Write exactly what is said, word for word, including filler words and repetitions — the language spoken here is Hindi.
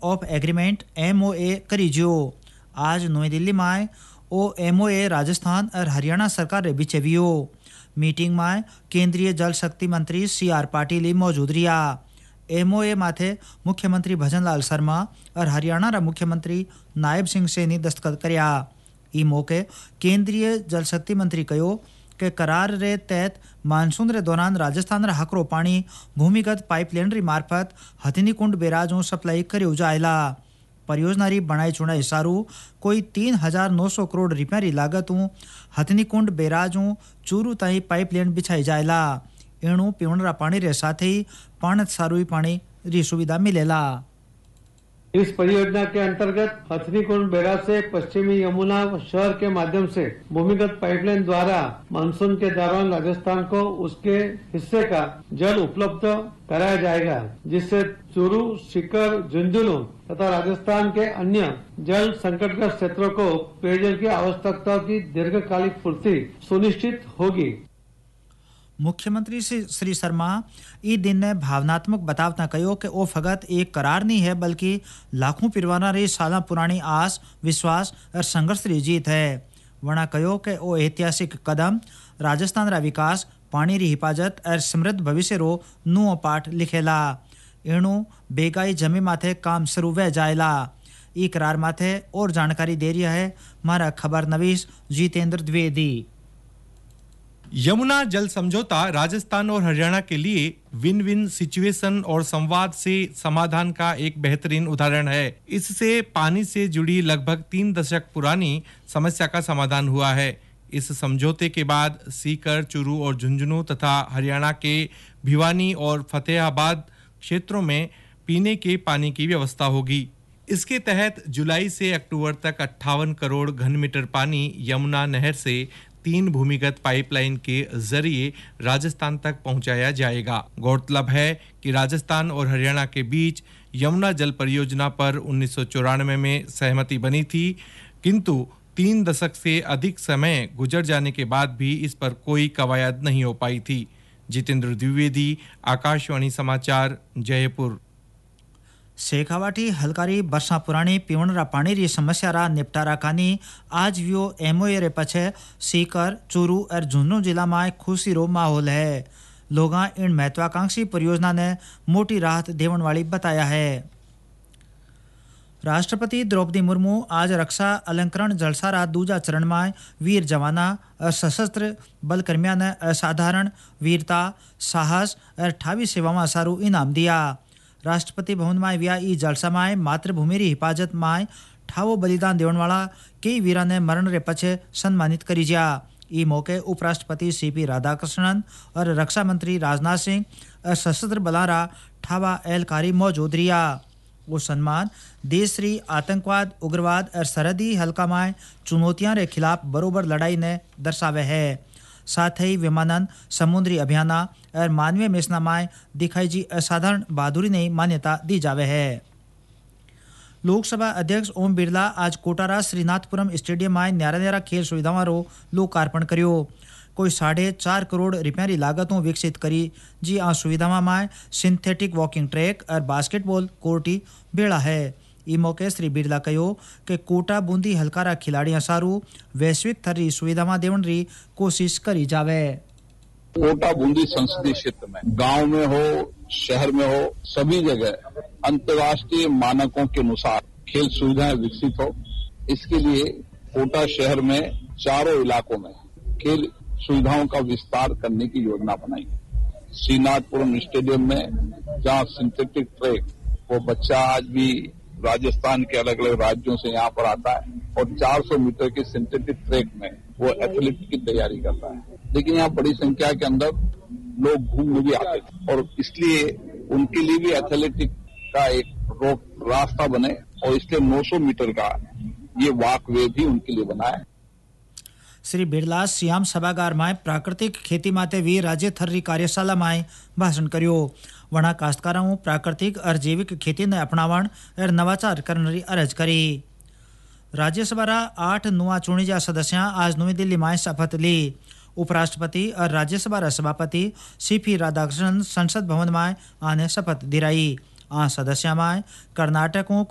ऑफ एग्रीमेंट एमओए करी जो। आज नई दिल्ली में ओ एमओए राजस्थान और हरियाणा सरकार रे बीच वियो। मीटिंग में केंद्रीय जल शक्ति मंत्री सी आर पाटिल मौजूद रिया। एमओए माथे मुख्यमंत्री भजनलाल शर्मा और हरियाणा रा मुख्यमंत्री नायब सिंह सैनी दस्तखत कर्या। ई मौके केंद्रीय जल शक्ति मंत्री कहो कि करार रे तहत मानसून रे दौरान राजस्थान रा हकरो पानी भूमिगत पाइपलाइन री मार्फत हथिनी कुंड बैराजों सप्लाई कर्यो जायला। परियोजना री बनाई चुनाई सारू कोई तीन हजार नौ सौ करोड़ रुपया री लागत हथिनी कुंड बैराजों चूरू ताई पाइपलाइन बिछाई जायला। एणु पीवणरा पानी रे साथ ही पाणत सारू पानी री सुविधा मिलेला। इस परियोजना के अंतर्गत हथिनी कुंड बैराज से पश्चिमी यमुना शहर के माध्यम से भूमिगत पाइपलाइन द्वारा मानसून के दौरान राजस्थान को उसके हिस्से का जल उपलब्ध कराया जाएगा, जिससे चूरू, सीकर, झुंझुनू तथा राजस्थान के अन्य जल संकटग्रस्त क्षेत्रों को पेयजल की आवश्यकता की दीर्घकालिक पूर्ति सुनिश्चित होगी। मुख्यमंत्री श्री शर्मा ई दिन ने भावनात्मक बतावता कहो कि ओ फगत एक करार नहीं है बल्कि लाखों पिरवाना री साल पुरानी आस, विश्वास और संघर्ष री जीत है। वना कहो कि ओ ऐतिहासिक कदम राजस्थान रा विकास, पानी री हिफाजत और समृद्ध भविष्य रो नुओ पाठ लिखेला। एणु बेगाई जमी माथे काम शुरू वे जायला। ई करार माथे और जानकारी दे रही है हमारा खबर नवीस जितेंद्र द्विवेदी। यमुना जल समझौता राजस्थान और हरियाणा के लिए विन विन सिचुएशन और संवाद से समाधान का एक बेहतरीन उदाहरण है। इससे पानी से जुड़ी लगभग तीन दशक पुरानी समस्या का समाधान हुआ है। इस समझौते के बाद सीकर, चूरू और झुंझुनू तथा हरियाणा के भिवानी और फतेहाबाद क्षेत्रों में पीने के पानी की व्यवस्था होगी। इसके तहत जुलाई से अक्टूबर तक अट्ठावन करोड़ घन मीटर पानी यमुना नहर से तीन भूमिगत पाइपलाइन के जरिए राजस्थान तक पहुंचाया जाएगा। गौरतलब है कि राजस्थान और हरियाणा के बीच यमुना जल परियोजना पर उन्नीस सौ चौरानवे में सहमति बनी थी, किंतु तीन दशक से अधिक समय गुजर जाने के बाद भी इस पर कोई कवायद नहीं हो पाई थी। जितेंद्र द्विवेदी, आकाशवाणी समाचार, जयपुर। शेखावाटी हलकारी बरसा पुरानी पीवणरा पानी री समस्या रा निपटारा कानी आज वियो एमओए रे पछे सीकर, चूरू और झुंझुनू जिला में खुशी रो माहौल है। लोगां इन महत्वाकांक्षी परियोजना ने मोटी राहत देवन वाली बताया है। राष्ट्रपति द्रौपदी मुर्मू आज रक्षा अलंकरण जलसा दूजा चरण में वीर जवाना और सशस्त्र बल कर्मियों ने असाधारण वीरता, साहस और ठावी सेवा में सारू इनाम दिया। राष्ट्रपति भवन में व्या ई जलसा में मातृभूमि री हिफाजत में ठावो बलिदान देवन वाला कई वीरा ने मरण रे पछे सम्मानित करी जा। ई मौके उपराष्ट्रपति सीपी राधाकृष्णन और रक्षा मंत्री राजनाथ सिंह और सशस्त्र बलारा ठावा एहलकारी मौजूद रिया। वो सम्मान देश री आतंकवाद, उग्रवाद और सरहदी हल्का में चुनौतियां रे खिलाफ बरोबर लड़ाई ने दर्शावे है। साथ ही विमानन, समुद्री अभियान और मानवीय मिशना में दिखाई जी असाधारण बहादुरी ने मान्यता दी जावे है। लोकसभा अध्यक्ष ओम बिरला आज कोटारा श्रीनाथपुरम स्टेडियम में न्यारा न्यारा खेल सुविधाओं रो लोकार्पण करियो। कोई साढ़े चार करोड़ रुपया की लागतों विकसित करी जी आ सुविधाओं में सिंथेटिक वॉकिंग ट्रैक और बास्केटबॉल कोर्ट बेड़ा है। ई मौके श्री बिरला कहो कि कोटा बूंदी हलकारा खिलाड़ियां सारू वैश्विक थरी सुविधा देवन री कोशिश करी जावे। कोटा बूंदी संसदीय क्षेत्र में गांव में हो, शहर में हो, सभी जगह अंतर्राष्ट्रीय मानकों के अनुसार खेल सुविधाएं विकसित हो। इसके लिए कोटा शहर में चारों इलाकों में खेल सुविधाओं का विस्तार करने की योजना बनाई। श्रीनाथपुरम स्टेडियम में जहां सिंथेटिक ट्रैक, वो बच्चा आज भी राजस्थान के अलग अलग राज्यों से यहाँ पर आता है और चार सौ मीटर के सिंथेटिक ट्रैक में वो एथलेटिक की तैयारी करता है। लेकिन यहाँ बड़ी संख्या के अंदर लोग घूमने भी आते हैं और इसलिए उनके लिए भी एथलेटिक का एक रोक रास्ता बने और इसलिए नौ सौ मीटर का ये वॉक वे भी उनके लिए बना है। श्री बिरला सियाम सभागार में प्राकृतिक खेती माटे वी राज्य थर्री कार्यशाला में भाषण कर्यो। वना काश्तकारों प्राकृतिक और जैविक खेती ने अपनावण और नवाचार करने की अरज करी। राज्यसभा रा आठ नुआ चुणीजा सदस्यां आज नई दिल्ली में शपथ ली। उपराष्ट्रपति और राज्यसभा रा सभापति सीपी राधाकृष्णन संसद भवन में आने शपथ दिलाई। आ सदस्या में कर्नाटकों